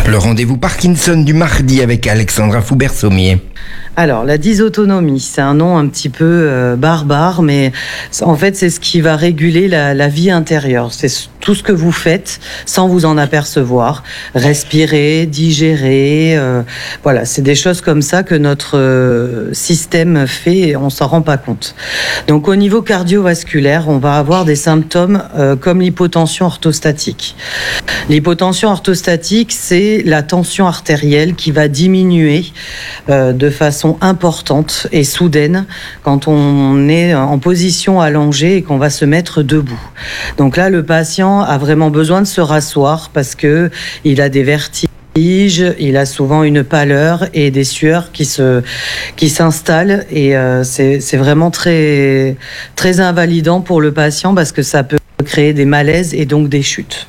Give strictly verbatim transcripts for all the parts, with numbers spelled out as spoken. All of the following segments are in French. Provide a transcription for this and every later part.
Le rendez-vous Parkinson du mardi avec Alexandra Foubert-Sommier. Alors, la dysautonomie, c'est un nom un petit peu euh, barbare, mais en fait, c'est ce qui va réguler la, la vie intérieure. C'est tout ce que vous faites sans vous en apercevoir. Respirer, digérer, euh, voilà, c'est des choses comme ça que notre euh, système fait et on s'en rend pas compte. Donc, au niveau cardiovasculaire, on va avoir des symptômes euh, comme l'hypotension orthostatique. L'hypotension orthostatique, c'est la tension artérielle qui va diminuer euh, de façon importante et soudaine quand on est en position allongée et qu'on va se mettre debout. Donc là, le patient a vraiment besoin de se rasseoir parce que il a des vertiges, il a souvent une pâleur et des sueurs qui se qui s'installent et euh, c'est c'est vraiment très très invalidant pour le patient parce que ça peut créer des malaises et donc des chutes.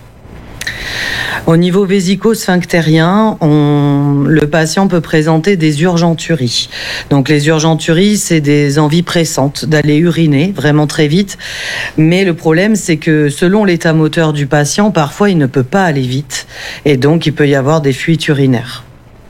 Au niveau vésico-sphinctérien, on, le patient peut présenter des urgenturies. Donc les urgenturies, c'est des envies pressantes d'aller uriner vraiment très vite. Mais le problème, c'est que selon l'état moteur du patient, parfois il ne peut pas aller vite. Et donc il peut y avoir des fuites urinaires.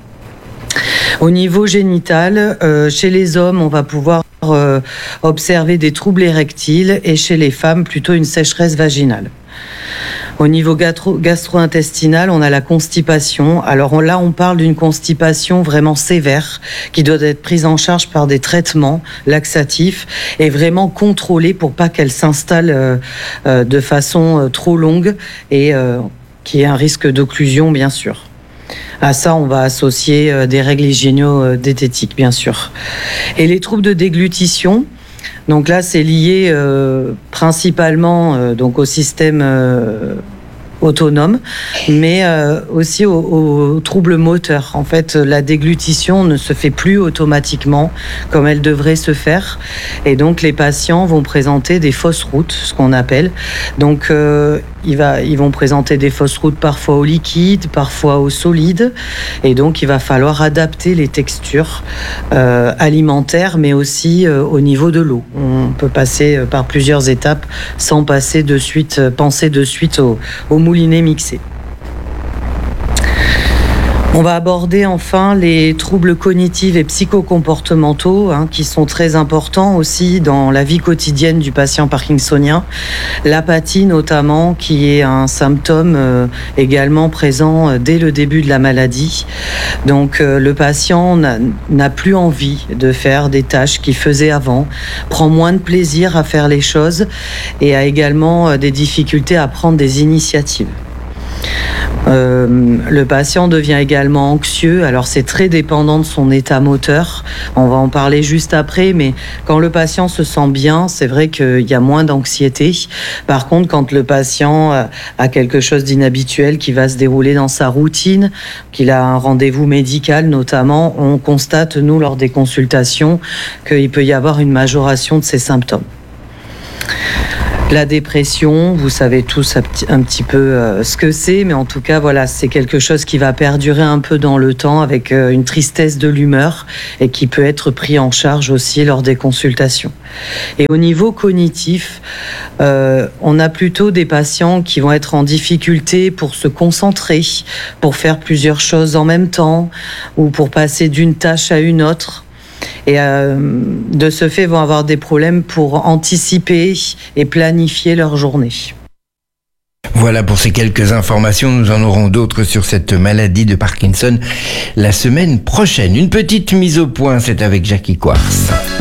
Au niveau génital, euh, chez les hommes, on va pouvoir euh, observer des troubles érectiles et chez les femmes, plutôt une sécheresse vaginale. Au niveau gastro- gastro-intestinal, on a la constipation. Alors là, on parle d'une constipation vraiment sévère qui doit être prise en charge par des traitements laxatifs et vraiment contrôlée pour pas qu'elle s'installe euh, euh, de façon euh, trop longue et euh, qu'il y ait un risque d'occlusion, bien sûr. À ça, on va associer euh, des règles hygiéno-diététiques, bien sûr. Et les troubles de déglutition, donc là, c'est lié euh, principalement euh, donc au système euh, autonome, mais euh, aussi aux, aux troubles moteurs. En fait, la déglutition ne se fait plus automatiquement comme elle devrait se faire, et donc les patients vont présenter des fausses routes, ce qu'on appelle. Donc, euh, il va, ils vont présenter des fausses routes parfois au liquide, parfois au solide, et donc il va falloir adapter les textures euh, alimentaires, mais aussi euh, au niveau de l'eau. On peut passer par plusieurs étapes sans passer de suite, penser de suite au, au moulinet mixé. On va aborder enfin les troubles cognitifs et psychocomportementaux hein, qui sont très importants aussi dans la vie quotidienne du patient parkinsonien. L'apathie notamment, qui est un symptôme euh, également présent euh, dès le début de la maladie. Donc euh, le patient n'a, n'a plus envie de faire des tâches qu'il faisait avant, prend moins de plaisir à faire les choses et a également euh, des difficultés à prendre des initiatives. Euh, le patient devient également anxieux, alors c'est très dépendant de son état moteur, on va en parler juste après, mais quand le patient se sent bien, c'est vrai qu'il y a moins d'anxiété. Par contre, quand le patient a quelque chose d'inhabituel qui va se dérouler dans sa routine, qu'il a un rendez-vous médical notamment, on constate, nous, lors des consultations, qu'il peut y avoir une majoration de ces symptômes. La dépression, vous savez tous un petit, un petit peu euh, ce que c'est, mais en tout cas, voilà, c'est quelque chose qui va perdurer un peu dans le temps avec euh, une tristesse de l'humeur et qui peut être pris en charge aussi lors des consultations. Et au niveau cognitif, euh, on a plutôt des patients qui vont être en difficulté pour se concentrer, pour faire plusieurs choses en même temps ou pour passer d'une tâche à une autre. Et euh, de ce fait, vont avoir des problèmes pour anticiper et planifier leur journée. Voilà pour ces quelques informations. Nous en aurons d'autres sur cette maladie de Parkinson la semaine prochaine. Une petite mise au point, c'est avec Jackie Quartz.